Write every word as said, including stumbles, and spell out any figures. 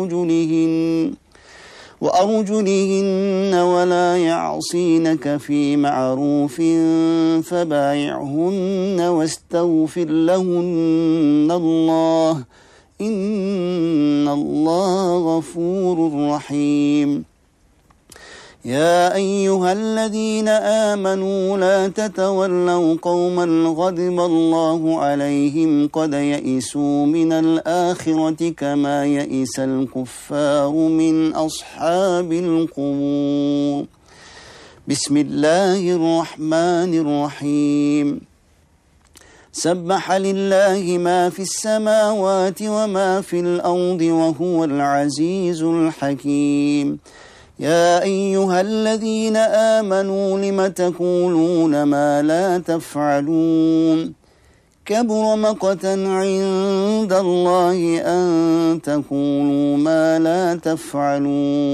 وأرجلهن وأرجلهن ولا يعصينك في معروف فبايعهن واستغفر لهن الله إن الله غفور رحيم. يا أيها الذين آمنوا لا تتولوا قوما غضب الله عليهم قد يئسوا من الآخرة كما يئس الكفار من أصحاب القبور. بسم الله الرحمن الرحيم. سبح لله ما في السماوات وما في الأرض وهو العزيز الحكيم. يا أيها الذين آمنوا لم تقولون ما لا تفعلون كبر مقتا عند الله أن تقولوا ما لا تفعلون.